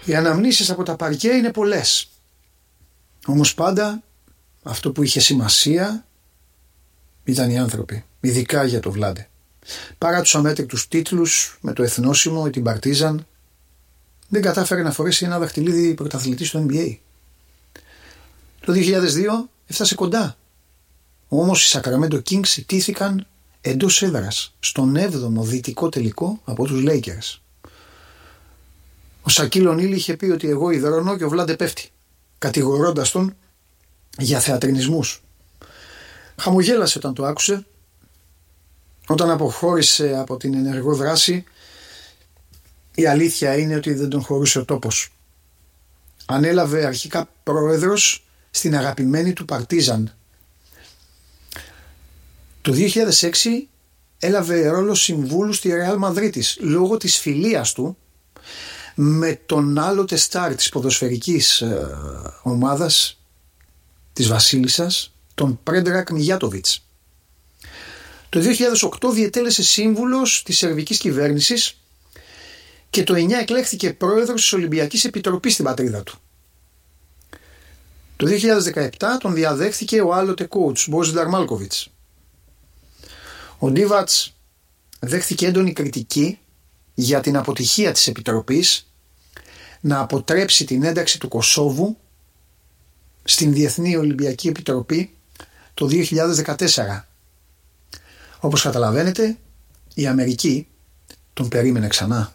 Οι αναμνήσεις από τα παρκέ είναι πολλές. Όμως πάντα αυτό που είχε σημασία ήταν οι άνθρωποι, ειδικά για το Βλάντε. Παρά τους αμέτρητους τίτλους με το Εθνόσημο ή την Παρτίζαν, δεν κατάφερε να φορέσει ένα δαχτυλίδι πρωταθλητή στο NBA. Το 2002 έφτασε κοντά. Όμως οι Sacramento Kings ιτήθηκαν εντός έδρας στον 7ο δυτικό τελικό από τους Lakers. Ο Σακίλ Ονίλ είχε πει ότι εγώ υδρώνω και ο Βλάντε πέφτει, κατηγορώντας τον για θεατρινισμούς. Χαμογέλασε όταν το άκουσε. Όταν αποχώρησε από την ενεργό δράση, η αλήθεια είναι ότι δεν τον χωρούσε ο τόπος. Ανέλαβε αρχικά πρόεδρος στην αγαπημένη του Παρτίζαν. Το 2006 έλαβε ρόλο συμβούλου στη Ρεάλ Μαδρίτης λόγω της φιλίας του με τον άλλοτε στάρ της ποδοσφαιρικής ομάδας της Βασίλισσας, τον Πρέντρακ Μιγιάτοβιτς. Το 2008 διετέλεσε σύμβουλος της σερβικής κυβέρνησης και το 2009 εκλέχθηκε πρόεδρος της Ολυμπιακής Επιτροπής στην πατρίδα του. Το 2017 τον διαδέχθηκε ο άλλοτε coach Μπόζινταρ Μάλκοβιτς. Ο Ντίβατς δέχθηκε έντονη κριτική για την αποτυχία της Επιτροπής να αποτρέψει την ένταξη του Κωσόβου στην Διεθνή Ολυμπιακή Επιτροπή το 2014. Όπως καταλαβαίνετε, η Αμερική τον περίμενε ξανά.